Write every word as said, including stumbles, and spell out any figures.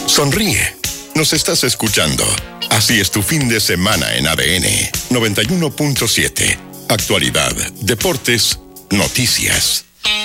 Sonríe. Nos estás escuchando. Así es tu fin de semana en A D N noventa y uno punto siete. Actualidad, deportes, noticias.